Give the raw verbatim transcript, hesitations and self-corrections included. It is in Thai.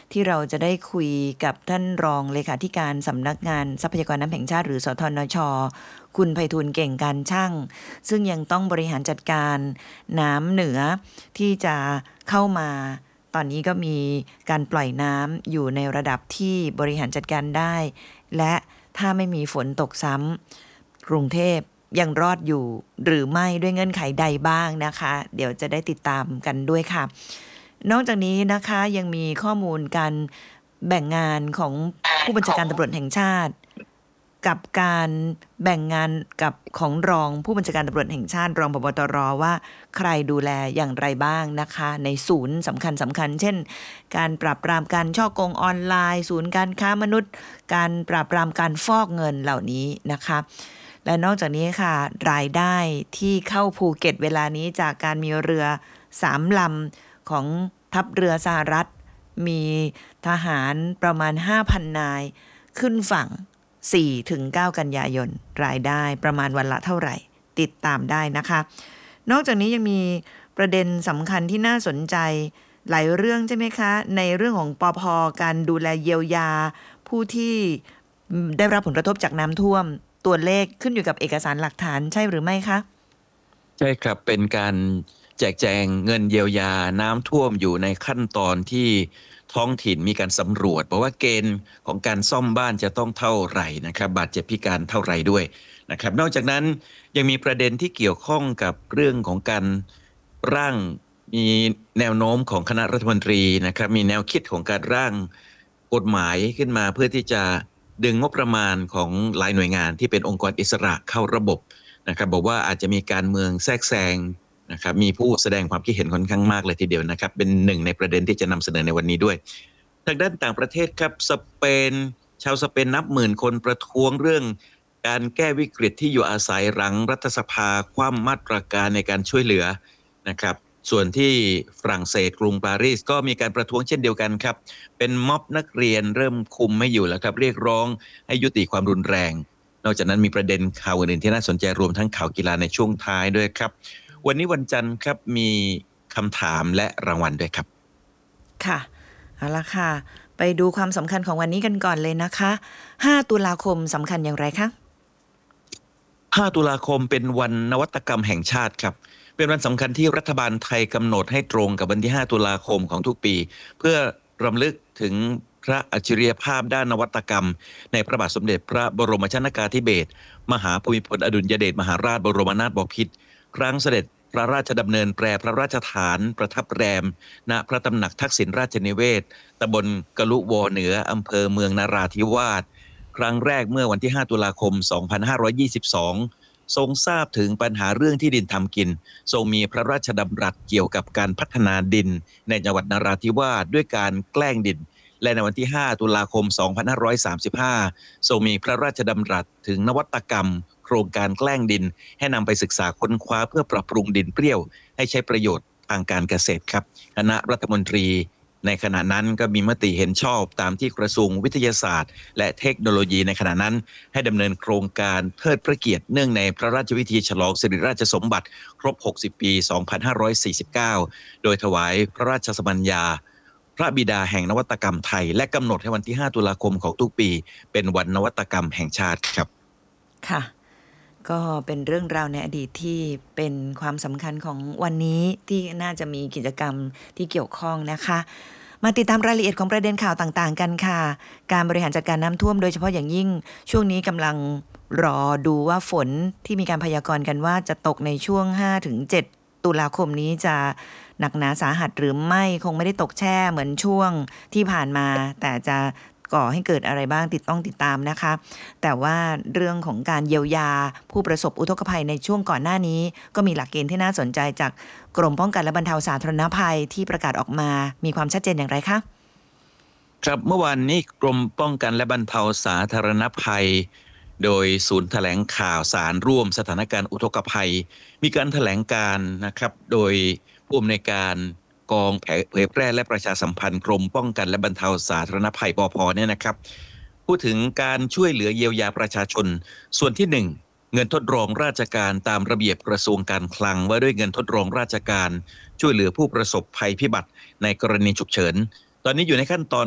ที่เราจะได้คุยกับท่านรองเลขาธิการสำนักงานทรัพยากรน้ำแห่งชาติหรือสทนชคุณไพฑูรย์เก่งการช่างซึ่งยังต้องบริหารจัดการน้ำเหนือที่จะเข้ามาตอนนี้ก็มีการปล่อยน้ำอยู่ในระดับที่บริหารจัดการได้และถ้าไม่มีฝนตกซ้ำกรุงเทพยังรอดอยู่หรือไม่ด้วยเงื่อนไขใดบ้างนะคะเดี๋ยวจะได้ติดตามกันด้วยค่ะนอกจากนี้นะคะยังมีข้อมูลการแบ่งงานของผู้บัญชาการตำรวจแห่งชาติกับการแบ่งงานกับของรองผู้บัญชาการตำรวจแห่งชาติรองผบ.ตร.ว่าใครดูแลอย่างไรบ้างนะคะในศูนย์สำคัญสำคัญเช่นการปราบปรามการฉ้อโกงออนไลน์ศูนย์การค้ามนุษย์การปราบปรามการฟอกเงินเหล่านี้นะคะและนอกจากนี้ค่ะรายได้ที่เข้าภูเก็ตเวลานี้จากการมีเรือสามลำของทัพเรือสหรัฐมีทหารประมาณ ห้าพัน นายขึ้นฝั่ง สี่ถึงเก้า กันยายนรายได้ประมาณวันละเท่าไหร่ติดตามได้นะคะนอกจากนี้ยังมีประเด็นสำคัญที่น่าสนใจหลายเรื่องใช่ไหมคะในเรื่องของปภ.การดูแลเยียวยาผู้ที่ได้รับผลกระทบจากน้ำท่วมตัวเลขขึ้นอยู่กับเอกสารหลักฐานใช่หรือไม่คะใช่ครับเป็นการแจกแจงเงินเยียวยาน้ำท่วมอยู่ในขั้นตอนที่ท้องถิ่นมีการสำรวจบอกว่าเกณฑ์ของการซ่อมบ้านจะต้องเท่าไหร่นะครับบาดเจ็บพิการเท่าไหร่ด้วยนะครับนอกจากนั้นยังมีประเด็นที่เกี่ยวข้องกับเรื่องของการร่างมีแนวโน้มของคณะรัฐมนตรีนะครับมีแนวคิดของการร่างกฎหมายขึ้นมาเพื่อที่จะดึงงบประมาณของหลายหน่วยงานที่เป็นองค์กรอิสระเข้าระบบนะครับบอกว่าอาจจะมีการเมืองแทรกแซงนะครับมีผู้แสดงความคิดเห็นค่อนข้างมากเลยทีเดียวนะครับเป็นหนึ่งในประเด็นที่จะนำเสนอในวันนี้ด้วยทางด้านต่างประเทศครับสเปนชาวสเปนนับหมื่นคนประท้วงเรื่องการแก้วิกฤตที่อยู่อาศัยหลังรัฐสภาคว่ำมาตรการในการช่วยเหลือนะครับส่วนที่ฝรั่งเศสกรุงปารีสก็มีการประท้วงเช่นเดียวกันครับเป็นม็อบนักเรียนเริ่มคุมไม่อยู่แล้วครับเรียกร้องให้ยุติความรุนแรงนอกจากนั้นมีประเด็นข่าวอื่นๆที่น่าสนใจรวมทั้งข่าวกีฬาในช่วงท้ายด้วยครับวันนี้วันจันทร์ครับมีคำถามและรางวัลด้วยครับค่ะเอาละค่ะไปดูความสำคัญของวันนี้กันก่อนเลยนะคะห้าตุลาคมสำคัญอย่างไรคะห้าตุลาคมเป็นวันนวัตกรรมแห่งชาติครับเป็นวันสำคัญที่รัฐบาลไทยกำหนดให้ตรงกับวันที่ห้าตุลาคมของทุกปีเพื่อรำลึกถึงพระอัจฉริยภาพด้านนวัตกรรมในพระบาทสมเด็จพระบรมชนกาธิเบศรมหาภูมิพลอดุลยเดชมหาราชบรมนาถบพิตรครั้งเสด็จพระราชดำเนินแปรพระราชฐานประทับแรมณพระตำหนักทักษิณราชนิเวศน์ตำบลกะลุวอเหนืออำเภอเมืองนราธิวาสครั้งแรกเมื่อวันที่ห้าตุลาคมสองพันห้าร้อยยี่สิบสองทรงทราบถึงปัญหาเรื่องที่ดินทำกินทรงมีพระราชดำรัสเกี่ยวกับการพัฒนาดินในจังหวัดนราธิวาสด้วยการแกล้งดินและในวันที่ห้าตุลาคมสองพันห้าร้อยสามสิบห้าทรงมีพระราชดำรัสถึงนวัตกรรมโครงการแกล้งดินให้นำไปศึกษาค้นคว้าเพื่อปรับปรุงดินเปรี้ยวให้ใช้ประโยชน์ทางการเกษตรครับคณะรัฐมนตรีในขณะนั้นก็มีมติเห็นชอบตามที่กระทรวงวิทยาศาสตร์และเทคโนโลยีในขณะนั้นให้ดำเนินโครงการเทิดพระเกียรติเนื่องในพระราชพิธีฉลองสิริราชสมบัติครบหกสิบปีสองพันห้าร้อยสี่สิบเก้าโดยถวายพระราชสมัญญาพระบิดาแห่งนวัตกรรมไทยและกำหนดให้วันที่ห้าตุลาคมของทุกปีเป็นวันนวัตกรรมแห่งชาติครับค่ะก็เป็นเรื่องราวในอดีตที่เป็นความสำคัญของวันนี้ที่น่าจะมีกิจกรรมที่เกี่ยวข้องนะคะมาติดตามรายละเอียดของประเด็นข่าวต่างๆกันค่ะการบริหารจัดการน้ำท่วมโดยเฉพาะอย่างยิ่งช่วงนี้กำลังรอดูว่าฝนที่มีการพยากรณ์กันว่าจะตกในช่วง ห้าถึงเจ็ด ตุลาคมนี้จะหนักหนาสาหัสหรือไม่คงไม่ได้ตกแช่เหมือนช่วงที่ผ่านมาแต่จะก่อให้เกิดอะไรบ้างติดต้องติดตามนะคะแต่ว่าเรื่องของการเยียวยาผู้ประสบอุทกภัยในช่วงก่อนหน้านี้ก็มีหลักเกณฑ์ที่น่าสนใจจากกรมป้องกันและบรรเทาสาธารณภัยที่ประกาศออกมามีความชัดเจนอย่างไรคะครับเมื่อวานนี้กรมป้องกันและบรรเทาสาธารณภัยโดยศูนย์แถลงข่าวสารร่วมสถานการณ์อุทกภัยมีการแถลงการนะครับโดยผู้อำนวยการกองเผยแพร่และประชาสัมพันธ์กรมป้องกันและบรรเทาสาธารณภัยปภเนี่ยนะครับพูดถึงการช่วยเหลือเยียวยาประชาชนส่วนที่หนึ่งเงินทดรองราชการตามระเบียบกระทรวงการคลังว่าด้วยเงินทดรองราชการช่วยเหลือผู้ประสบภัยพิบัติในกรณีฉุกเฉินตอนนี้อยู่ในขั้นตอน